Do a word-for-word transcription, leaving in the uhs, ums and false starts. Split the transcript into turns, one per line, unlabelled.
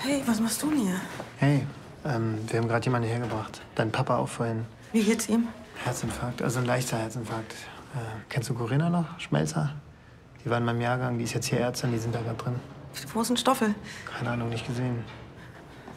Hey, was machst du denn hier?
Hey, ähm, wir haben gerade jemanden hergebracht. Dein Papa auch vorhin.
Wie geht's ihm?
Herzinfarkt, also ein leichter Herzinfarkt. Äh, kennst du Corinna noch? Schmelzer? Die war in meinem Jahrgang, die ist jetzt hier Ärztin, die sind da gerade drin.
Wo ist denn Stoffel?
Keine Ahnung, nicht gesehen.